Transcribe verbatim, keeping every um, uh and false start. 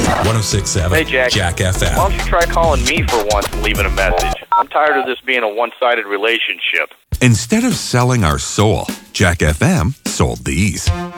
one oh six point seven Hey, Jack. Jack F M. Why don't you try calling me for once and leaving a message? I'm tired of this being a one-sided relationship. Instead of selling our soul, Jack F M sold these.